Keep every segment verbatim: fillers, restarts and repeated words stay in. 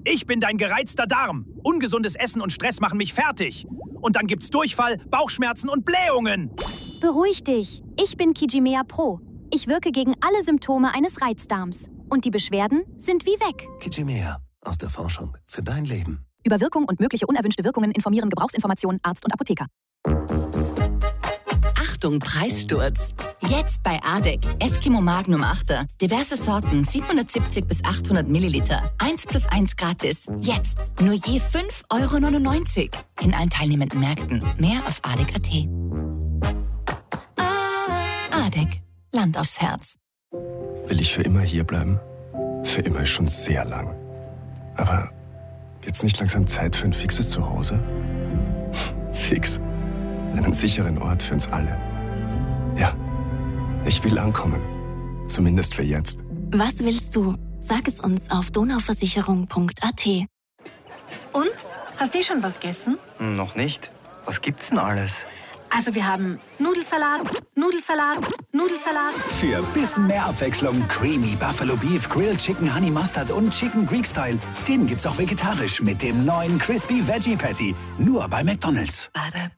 Ich bin dein gereizter Darm. Ungesundes Essen und Stress machen mich fertig. Und dann gibt's Durchfall, Bauchschmerzen und Blähungen. Beruhig dich. Ich bin Kijimea Pro. Ich wirke gegen alle Symptome eines Reizdarms. Und die Beschwerden sind wie weg. Kijimea. Aus der Forschung für dein Leben. Über Wirkung und mögliche unerwünschte Wirkungen informieren Gebrauchsinformationen Arzt und Apotheker. Achtung, Preissturz. Jetzt bei Adek. Eskimo Magnum Achter. Diverse Sorten, siebenhundertsiebzig bis achthundert Milliliter. eins plus eins gratis. Jetzt nur je fünf Euro neunundneunzig. In allen teilnehmenden Märkten. Mehr auf adek punkt at. Adek. Land aufs Herz. Will ich für immer hier bleiben? Für immer ist schon sehr lang. Aber jetzt nicht langsam Zeit für ein fixes Zuhause? Fix. Einen sicheren Ort für uns alle. Ja, ich will ankommen. Zumindest für jetzt. Was willst du? Sag es uns auf donauversicherung punkt at. Und? Hast du schon was gegessen? Noch nicht. Was gibt's denn alles? Also wir haben Nudelsalat, Nudelsalat, Nudelsalat. Für bisschen mehr Abwechslung Creamy Buffalo Beef, Grilled Chicken Honey Mustard und Chicken Greek Style. Den gibt's auch vegetarisch mit dem neuen Crispy Veggie Patty. Nur bei McDonald's.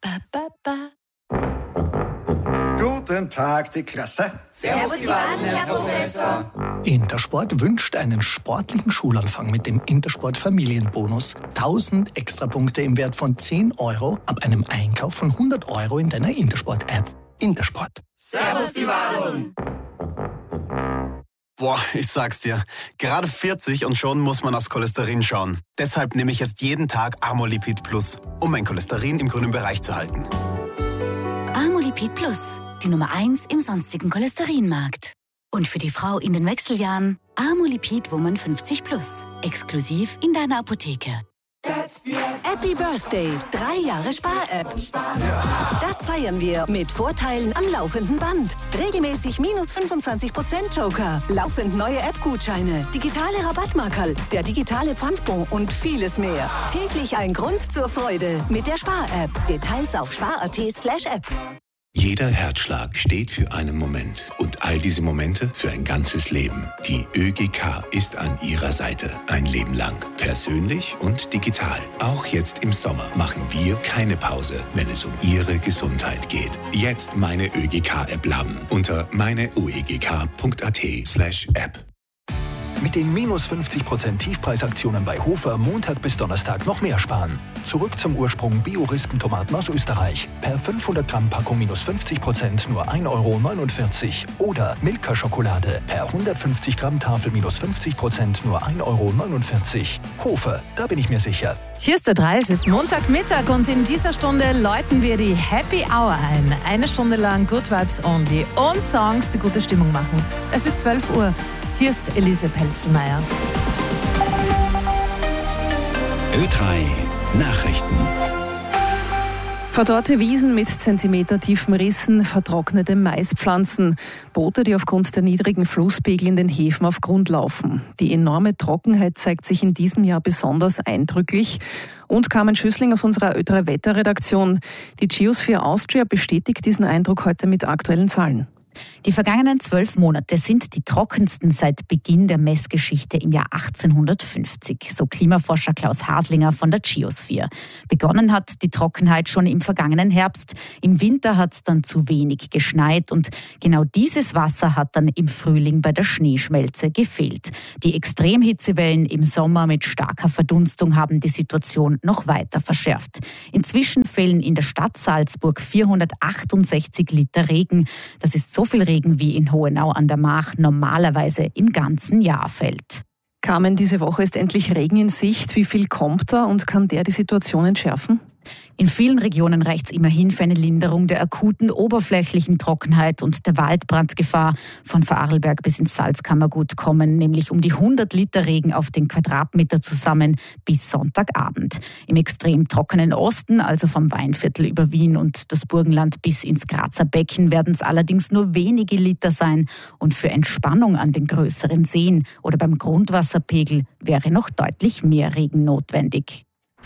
Guten Tag, die Klasse. Servus, die Wahlen, Herr Professor. Intersport wünscht einen sportlichen Schulanfang mit dem Intersport Familienbonus. tausend Extrapunkte im Wert von zehn Euro ab einem Einkauf von hundert Euro in deiner Intersport-App. Intersport. Servus, die Wahlen. Boah, ich sag's dir, gerade vierzig und schon muss man aufs Cholesterin schauen. Deshalb nehme ich jetzt jeden Tag Amolipid Plus, um mein Cholesterin im grünen Bereich zu halten. Amolipid Plus, die Nummer eins im sonstigen Cholesterinmarkt. Und für die Frau in den Wechseljahren Amolipid Woman fünfzig Plus, exklusiv in deiner Apotheke. Happy Birthday, drei Jahre Spar-App. Das feiern wir mit Vorteilen am laufenden Band. Regelmäßig minus fünfundzwanzig Prozent Joker, laufend neue App-Gutscheine, digitale Rabattmarkerl, der digitale Pfandbon und vieles mehr. Täglich ein Grund zur Freude mit der Spar-App. Details auf spar.at slash app. Jeder Herzschlag steht für einen Moment und all diese Momente für ein ganzes Leben. Die ÖGK ist an Ihrer Seite ein Leben lang. Persönlich und digital. Auch jetzt im Sommer machen wir keine Pause, wenn es um Ihre Gesundheit geht. Jetzt meine ÖGK-App laden unter meineuegk.at slash app. Mit den minus fünfzig Prozent Tiefpreisaktionen bei Hofer Montag bis Donnerstag noch mehr sparen. Zurück zum Ursprung Bio-Rispen-Tomaten aus Österreich. Per fünfhundert Gramm Packung minus fünfzig Prozent nur ein Euro neunundvierzig. Oder Milka-Schokolade. Per hundertfünfzig Gramm Tafel minus fünfzig Prozent nur ein Euro neunundvierzig. Hofer, da bin ich mir sicher. Hier ist der drei, es ist Montagmittag und in dieser Stunde läuten wir die Happy Hour ein. Eine Stunde lang Good Vibes Only und Songs, die gute Stimmung machen. Es ist zwölf Uhr. Hier ist Elise Pelzelmeier. Ö drei Nachrichten. Verdorrte Wiesen mit zentimetertiefen Rissen, vertrocknete Maispflanzen, Boote, die aufgrund der niedrigen Flusspegel in den Häfen auf Grund laufen. Die enorme Trockenheit zeigt sich in diesem Jahr besonders eindrücklich. Und Carmen Schüssling aus unserer Ö drei Wetterredaktion. Die Geosphere Austria bestätigt diesen Eindruck heute mit aktuellen Zahlen. Die vergangenen zwölf Monate sind die trockensten seit Beginn der Messgeschichte im Jahr achtzehnhundertfünfzig, so Klimaforscher Klaus Haslinger von der Geosphere. Begonnen hat die Trockenheit schon im vergangenen Herbst. Im Winter hat es dann zu wenig geschneit und genau dieses Wasser hat dann im Frühling bei der Schneeschmelze gefehlt. Die Extremhitzewellen im Sommer mit starker Verdunstung haben die Situation noch weiter verschärft. Inzwischen fällen in der Stadt Salzburg vierhundertachtundsechzig Liter Regen. Das ist so viel Regen wie in Hohenau an der Mach normalerweise im ganzen Jahr fällt. Carmen, diese Woche ist endlich Regen in Sicht. Wie viel kommt da und kann der die Situation entschärfen? In vielen Regionen reicht es immerhin für eine Linderung der akuten oberflächlichen Trockenheit und der Waldbrandgefahr. Von Vorarlberg bis ins Salzkammergut kommen nämlich um die hundert Liter Regen auf den Quadratmeter zusammen bis Sonntagabend. Im extrem trockenen Osten, also vom Weinviertel über Wien und das Burgenland bis ins Grazer Becken, werden es allerdings nur wenige Liter sein. Und für Entspannung an den größeren Seen oder beim Grundwasserpegel wäre noch deutlich mehr Regen notwendig.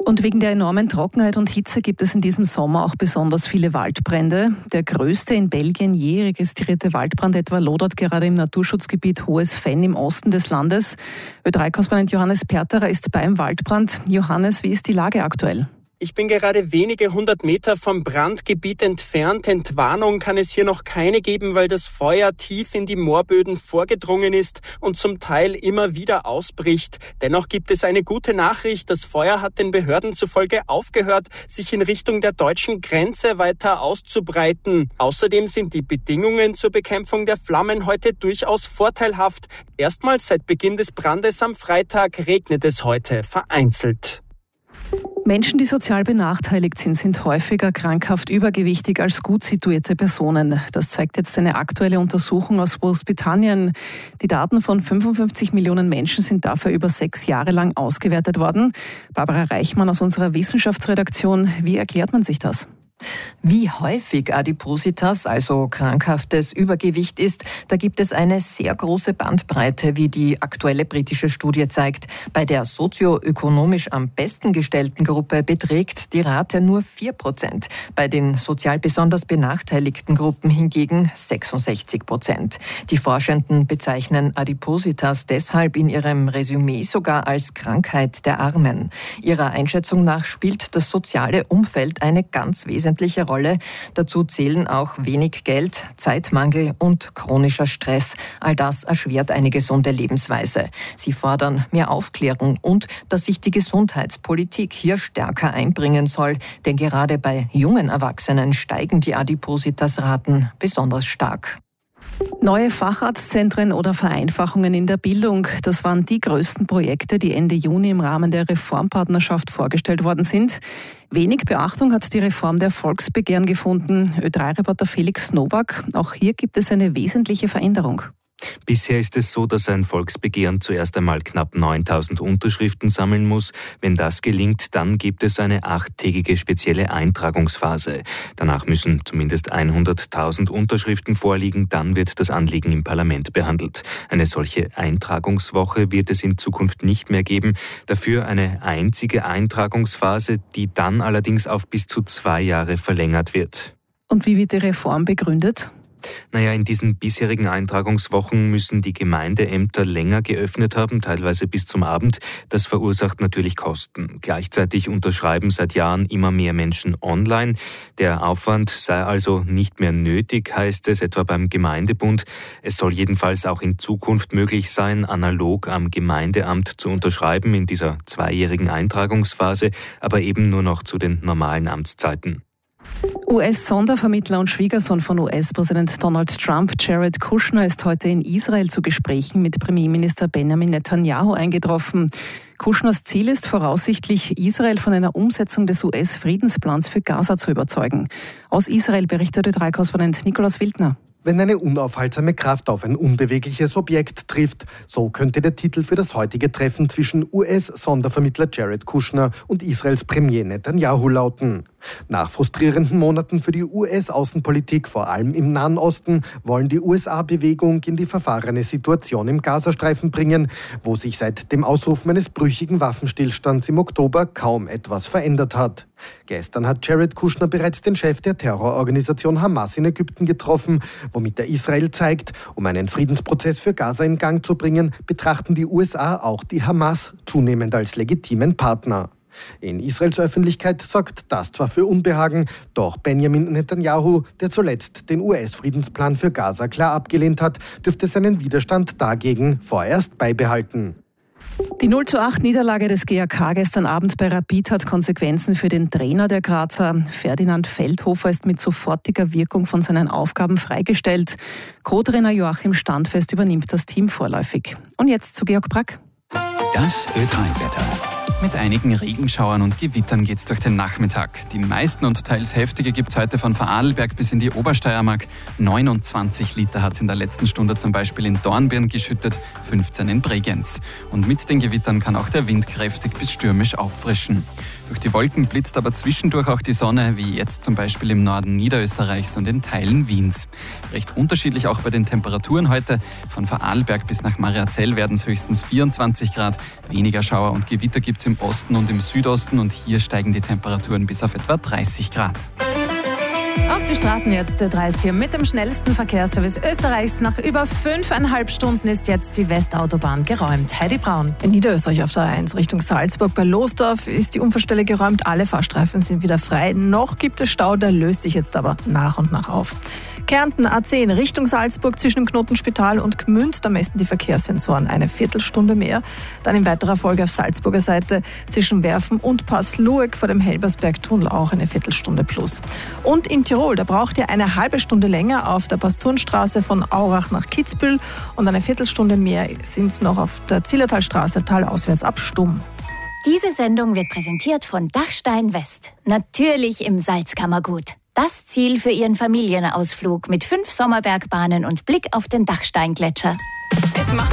Und wegen der enormen Trockenheit und Hitze gibt es in diesem Sommer auch besonders viele Waldbrände. Der größte in Belgien je registrierte Waldbrand etwa lodert gerade im Naturschutzgebiet Hohes Venn im Osten des Landes. Ö drei Korrespondent Johannes Perterer ist beim Waldbrand. Johannes, wie ist die Lage aktuell? Ich bin gerade wenige hundert Meter vom Brandgebiet entfernt. Entwarnung kann es hier noch keine geben, weil das Feuer tief in die Moorböden vorgedrungen ist und zum Teil immer wieder ausbricht. Dennoch gibt es eine gute Nachricht. Das Feuer hat den Behörden zufolge aufgehört, sich in Richtung der deutschen Grenze weiter auszubreiten. Außerdem sind die Bedingungen zur Bekämpfung der Flammen heute durchaus vorteilhaft. Erstmals seit Beginn des Brandes am Freitag regnet es heute vereinzelt. Menschen, die sozial benachteiligt sind, sind häufiger krankhaft übergewichtig als gut situierte Personen. Das zeigt jetzt eine aktuelle Untersuchung aus Großbritannien. Die Daten von fünfundfünfzig Millionen Menschen sind dafür über sechs Jahre lang ausgewertet worden. Barbara Reichmann aus unserer Wissenschaftsredaktion, wie erklärt man sich das? Wie häufig Adipositas, also krankhaftes Übergewicht ist, da gibt es eine sehr große Bandbreite, wie die aktuelle britische Studie zeigt. Bei der sozioökonomisch am besten gestellten Gruppe beträgt die Rate nur vier Prozent. Bei den sozial besonders benachteiligten Gruppen hingegen sechsundsechzig Prozent. Die Forschenden bezeichnen Adipositas deshalb in ihrem Resümee sogar als Krankheit der Armen. Ihrer Einschätzung nach spielt das soziale Umfeld eine ganz wesentliche wesentliche Rolle. Dazu zählen auch wenig Geld, Zeitmangel und chronischer Stress. All das erschwert eine gesunde Lebensweise. Sie fordern mehr Aufklärung und dass sich die Gesundheitspolitik hier stärker einbringen soll, denn gerade bei jungen Erwachsenen steigen die Adipositas-Raten besonders stark. Neue Facharztzentren oder Vereinfachungen in der Bildung, das waren die größten Projekte, die Ende Juni im Rahmen der Reformpartnerschaft vorgestellt worden sind. Wenig Beachtung hat die Reform der Volksbegehren gefunden. Ö drei Reporter Felix Nowak, auch hier gibt es eine wesentliche Veränderung. Bisher ist es so, dass ein Volksbegehren zuerst einmal knapp neuntausend Unterschriften sammeln muss. Wenn das gelingt, dann gibt es eine achttägige spezielle Eintragungsphase. Danach müssen zumindest hunderttausend Unterschriften vorliegen, dann wird das Anliegen im Parlament behandelt. Eine solche Eintragungswoche wird es in Zukunft nicht mehr geben. Dafür eine einzige Eintragungsphase, die dann allerdings auf bis zu zwei Jahre verlängert wird. Und wie wird die Reform begründet? Naja, in diesen bisherigen Eintragungswochen müssen die Gemeindeämter länger geöffnet haben, teilweise bis zum Abend. Das verursacht natürlich Kosten. Gleichzeitig unterschreiben seit Jahren immer mehr Menschen online. Der Aufwand sei also nicht mehr nötig, heißt es etwa beim Gemeindebund. Es soll jedenfalls auch in Zukunft möglich sein, analog am Gemeindeamt zu unterschreiben in dieser zweijährigen Eintragungsphase, aber eben nur noch zu den normalen Amtszeiten. U S-Sondervermittler und Schwiegersohn von U S-Präsident Donald Trump, Jared Kushner, ist heute in Israel zu Gesprächen mit Premierminister Benjamin Netanyahu eingetroffen. Kushners Ziel ist voraussichtlich, Israel von einer Umsetzung des U S-Friedensplans für Gaza zu überzeugen. Aus Israel berichtet Ö drei Korrespondent Nikolaus Wildner. Wenn eine unaufhaltsame Kraft auf ein unbewegliches Objekt trifft, so könnte der Titel für das heutige Treffen zwischen U S-Sondervermittler Jared Kushner und Israels Premier Netanyahu lauten. Nach frustrierenden Monaten für die U S-Außenpolitik, vor allem im Nahen Osten, wollen die U S A Bewegung in die verfahrene Situation im Gazastreifen bringen, wo sich seit dem Ausrufen eines brüchigen Waffenstillstands im Oktober kaum etwas verändert hat. Gestern hat Jared Kushner bereits den Chef der Terrororganisation Hamas in Ägypten getroffen, womit er Israel zeigt, um einen Friedensprozess für Gaza in Gang zu bringen, betrachten die U S A auch die Hamas zunehmend als legitimen Partner. In Israels Öffentlichkeit sorgt das zwar für Unbehagen, doch Benjamin Netanyahu, der zuletzt den U S-Friedensplan für Gaza klar abgelehnt hat, dürfte seinen Widerstand dagegen vorerst beibehalten. Die null zu acht Niederlage des G A K gestern Abend bei Rapid hat Konsequenzen für den Trainer der Grazer. Ferdinand Feldhofer ist mit sofortiger Wirkung von seinen Aufgaben freigestellt. Co-Trainer Joachim Standfest übernimmt das Team vorläufig. Und jetzt zu Georg Brack. Das Ö drei Wetter. Mit einigen Regenschauern und Gewittern geht's durch den Nachmittag. Die meisten und teils heftige gibt's heute von Vorarlberg bis in die Obersteiermark. neunundzwanzig Liter hat's in der letzten Stunde zum Beispiel in Dornbirn geschüttet, fünfzehn in Bregenz. Und mit den Gewittern kann auch der Wind kräftig bis stürmisch auffrischen. Durch die Wolken blitzt aber zwischendurch auch die Sonne, wie jetzt zum Beispiel im Norden Niederösterreichs und in Teilen Wiens. Recht unterschiedlich auch bei den Temperaturen heute. Von Vorarlberg bis nach Mariazell werden es höchstens vierundzwanzig Grad. Weniger Schauer und Gewitter gibt's im im Osten und im Südosten und hier steigen die Temperaturen bis auf etwa dreißig Grad. Auf die Straßen jetzt, der dreist hier mit dem schnellsten Verkehrsservice Österreichs. Nach über fünfeinhalb Stunden ist jetzt die Westautobahn geräumt. Heidi Braun. In Niederösterreich auf der A eins Richtung Salzburg bei Losdorf ist die Unfallstelle geräumt. Alle Fahrstreifen sind wieder frei. Noch gibt es Stau, der löst sich jetzt aber nach und nach auf. Kärnten A zehn Richtung Salzburg zwischen dem Knotenspital und Gmünd. Da messen die Verkehrssensoren eine Viertelstunde mehr. Dann in weiterer Folge auf Salzburger Seite zwischen Werfen und Pass-Lueck vor dem Helbersberg-Tunnel auch eine Viertelstunde plus. Und in Tirol, da braucht ihr eine halbe Stunde länger auf der Pasturnstraße von Aurach nach Kitzbühel und eine Viertelstunde mehr sind es noch auf der Zillertalstraße talauswärts ab Stumm. Diese Sendung wird präsentiert von Dachstein West. Natürlich im Salzkammergut. Das Ziel für Ihren Familienausflug mit fünf Sommerbergbahnen und Blick auf den Dachsteingletscher. Es macht